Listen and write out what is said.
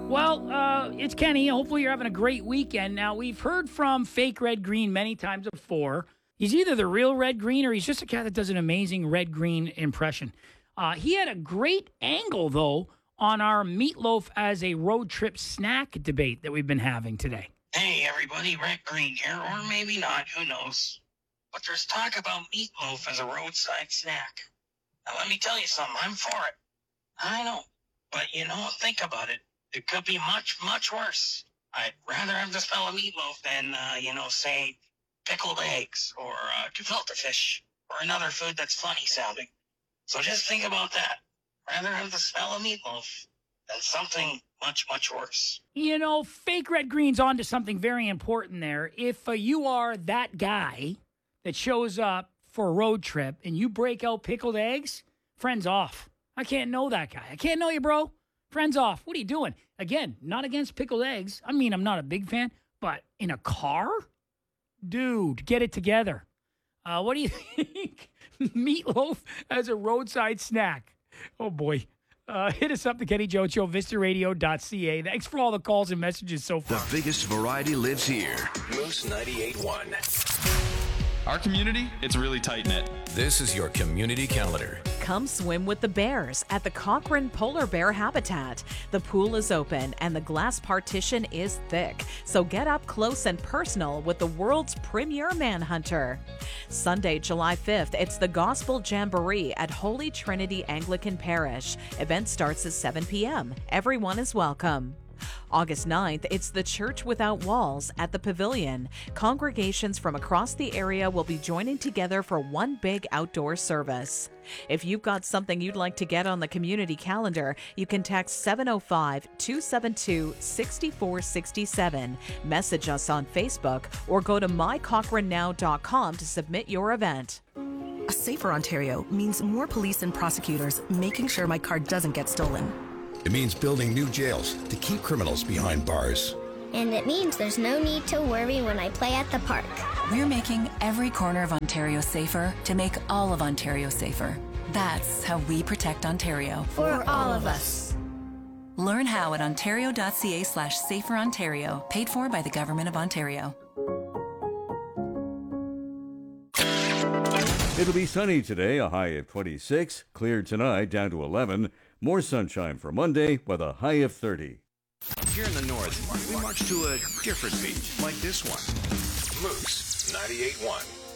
Well, it's Kenny. Hopefully you're having a great weekend. Now, we've heard from Fake Red Green many times before. He's either the real Red Green or he's just a cat that does an amazing Red Green impression. He had a great angle, though, on our meatloaf as a road trip snack debate that we've been having today. Hey, everybody, Red Green here, or maybe not, who knows. But there's talk about meatloaf as a roadside snack. Now, let me tell you something, I'm for it. I know, but, think about it. It could be much, much worse. I'd rather have the smell of meatloaf than, say, pickled eggs or gefilte fish or another food that's funny sounding. So just think about that. Rather have the smell of meatloaf than something much, much worse. Fake Red Green's onto something very important there. If you are that guy that shows up for a road trip and you break out pickled eggs, friends off. I can't know that guy. I can't know you, bro. Friends off. What are you doing? Again, not against pickled eggs. I mean, I'm not a big fan, but in a car? Dude, get it together. What do you think? Meatloaf as a roadside snack. Oh, boy. Hit us up, the Kenny Joe Show, vistaradio.ca. Thanks for all the calls and messages so far. The biggest variety lives here. Moose 98.1. Our community, it's really tight-knit. This is your community calendar. Come swim with the bears at the Cochrane Polar Bear Habitat. The pool is open and the glass partition is thick, so get up close and personal with the world's premier manhunter. Sunday, July 5th, it's the Gospel Jamboree at Holy Trinity Anglican Parish. Event starts at 7 p.m. Everyone is welcome. August 9th, it's the Church Without Walls at the Pavilion. Congregations from across the area will be joining together for one big outdoor service. If you've got something you'd like to get on the community calendar, you can text 705-272-6467, message us on Facebook, or go to mycochranenow.com to submit your event. A safer Ontario means more police and prosecutors making sure my car doesn't get stolen. It means building new jails to keep criminals behind bars. And it means there's no need to worry when I play at the park. We're making every corner of Ontario safer to make all of Ontario safer. That's how we protect Ontario. For all of us. Learn how at ontario.ca/saferontario, paid for by the Government of Ontario. It'll be sunny today, a high of 26. Clear tonight, down to 11. More sunshine for Monday with a high of 30. Here in the north, we march to a different beat, like this one. Moose 98.1.